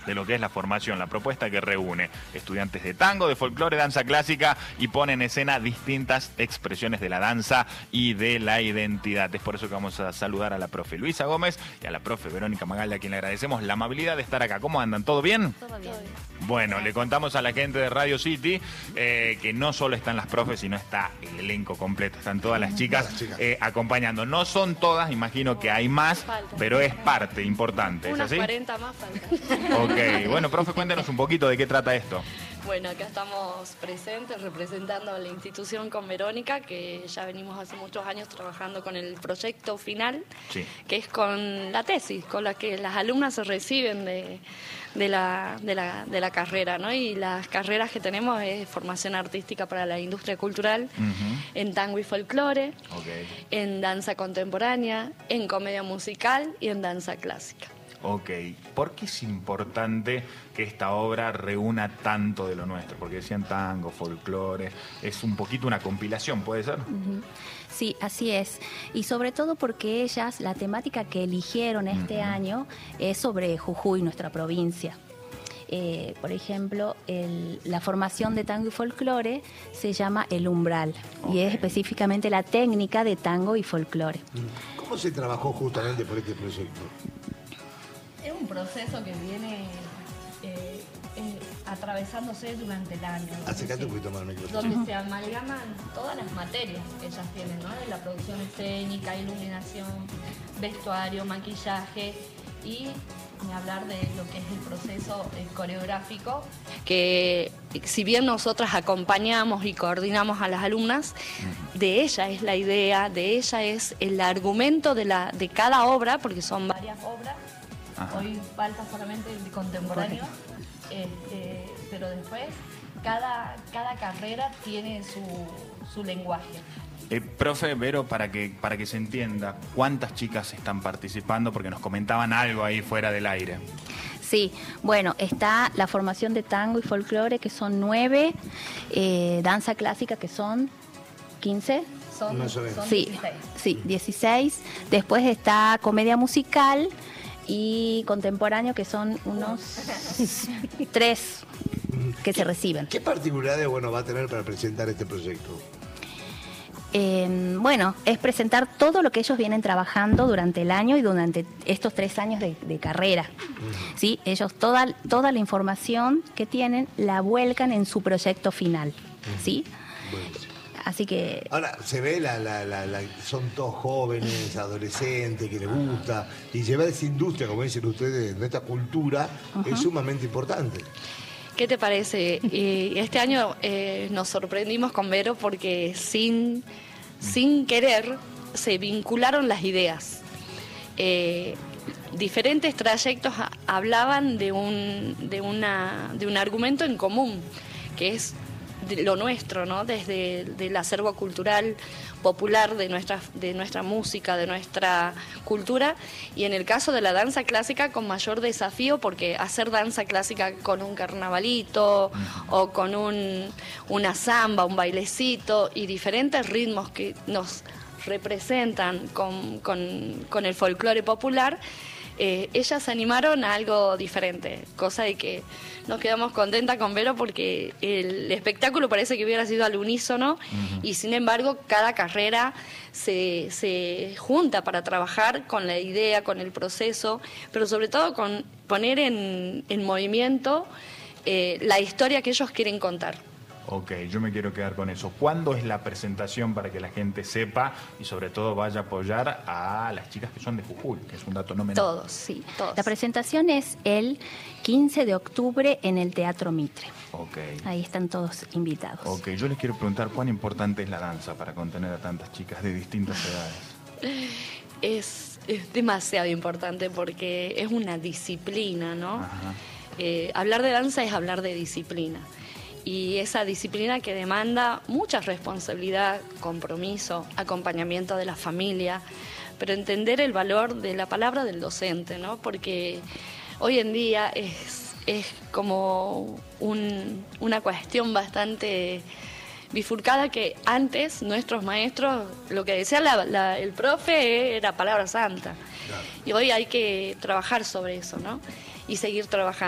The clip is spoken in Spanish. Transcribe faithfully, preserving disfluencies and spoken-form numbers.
de lo que es la formación, la propuesta que reúne estudiantes de tango, de folclore, danza clásica y pone en escena distintas expresiones de la danza y de la identidad. Es por eso que vamos a saludar a la profe Luisa Gómez y a la profe Verónica Magaldi, a quien le agradecemos la amabilidad de estar acá. ¿Cómo andan? ¿Todo bien? Todo bien. Bueno, le contamos a la gente de Radio City eh, que no solo están las profes, sino está el elenco completo, están todas las chicas, las chicas. Eh, acompañando. No son todas, imagino que hay más, Falta. pero es parte importante, ¿es Unas así? cuarenta más faltan. Ok, bueno, profe, cuéntenos un poquito de qué trata esto. Bueno, acá estamos presentes representando a la institución con Verónica, que ya venimos hace muchos años trabajando con el proyecto final, Sí. que es con la tesis, con la que las alumnas se reciben de, de, la, de, la, de la carrera, ¿no? Y las carreras que tenemos es formación artística para la industria cultural, Ujú. en tango y folclore, Ok. en danza contemporánea, en comedia musical y en danza clásica. Ok, ¿por qué es importante que esta obra reúna tanto de lo nuestro? Porque decían tango, folclore, es un poquito una compilación, ¿puede ser? Ujú. Sí, así es. Y sobre todo porque ellas, la temática que eligieron este Ujú. año es sobre Jujuy, nuestra provincia. Eh, por ejemplo, el- la formación de tango y folclore se llama el umbral y es Ok. específicamente la técnica de tango y folclore. ¿Cómo se trabajó justamente por este proyecto? Es un proceso que viene eh, eh, atravesándose durante el año. Acércate un Donde se- poquito más al micrófono. Donde se amalgaman todas las materias que ellas tienen, ¿no? De la producción escénica, iluminación, vestuario, maquillaje y ni hablar de lo que es el proceso eh, coreográfico. Que si bien nosotras acompañamos y coordinamos a las alumnas, de ella es la idea, de ella es el argumento de, la, de cada obra, porque son varias Varias obras, Ajá. hoy falta solamente el contemporáneo, este, pero después cada, cada carrera tiene su, su lenguaje. Eh, profe, Vero, para que, para que se entienda, ¿cuántas chicas están participando? Porque nos comentaban algo ahí fuera del aire. Sí, bueno, está la formación de tango y folclore, que son nueve, eh, danza clásica, que son quince. Son, Más o menos. son Sí, dieciséis. sí, dieciséis. Después está comedia musical y contemporáneo, que son unos tres que se reciben. ¿Qué particularidades bueno, va a tener para presentar este proyecto? Eh, bueno, es presentar todo lo que ellos vienen trabajando durante el año y durante estos tres años de, de carrera. ¿Sí? Ellos toda, toda la información que tienen la vuelcan en su proyecto final. ¿Sí? Buenísimo. Así que Ahora, se ve, la, la, la, la- son todos jóvenes, adolescentes, que les gusta, y llevar esa industria, como dicen ustedes, nuestra cultura, es sumamente importante. ¿Qué te parece? Eh, este año eh, nos sorprendimos con Vero porque sin, sin querer se vincularon las ideas. Eh, diferentes trayectos a- hablaban de un, de, una, de un argumento en común, que es de lo nuestro, ¿no? Desde el acervo cultural popular de nuestra, de nuestra música, de nuestra cultura, y en el caso de la danza clásica con mayor desafío, porque hacer danza clásica con un carnavalito o con un, una samba, un bailecito y diferentes ritmos que nos representan con, con, con el folclore popular, eh, ellas se animaron a algo diferente, cosa de que nos quedamos contentas con Vero porque el espectáculo parece que hubiera sido al unísono y sin embargo cada carrera se, se junta para trabajar con la idea, con el proceso, pero sobre todo con poner en, en movimiento eh, la historia que ellos quieren contar. Ok, yo me quiero quedar con eso. ¿Cuándo es la presentación para que la gente sepa y sobre todo vaya a apoyar a las chicas que son de Jujuy, que es un dato no menor? Todos, sí. todos. La presentación es el quince de octubre en el Teatro Mitre. Ok. Ahí están todos invitados. Ok, yo les quiero preguntar cuán importante es la danza para contener a tantas chicas de distintas edades. Es, es demasiado importante porque es una disciplina, ¿no? Ajá. Eh, hablar de danza es hablar de disciplina. Y esa disciplina que demanda mucha responsabilidad, compromiso, acompañamiento de la familia, pero entender el valor de la palabra del docente, ¿no? Porque hoy en día es, es como un- una cuestión bastante bifurcada que antes nuestros maestros, lo que decía la- la- el profe era palabra santa. Claro. Y hoy hay que trabajar sobre eso, ¿no? Y seguir trabajando.